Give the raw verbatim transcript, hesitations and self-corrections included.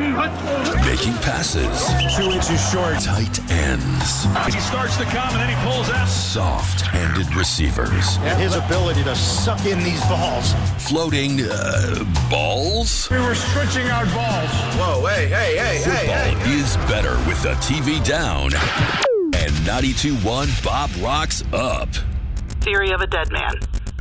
Making passes. Two inches short. Tight ends. He starts to come and then he pulls out. Soft-handed receivers. And his ability to suck in these balls. Floating uh, balls? We were stretching our balls. Whoa, hey, hey, hey, Football hey, hey. is better with the T V down. And ninety-two point one Bob Rocks up. Theory of a Dead Man.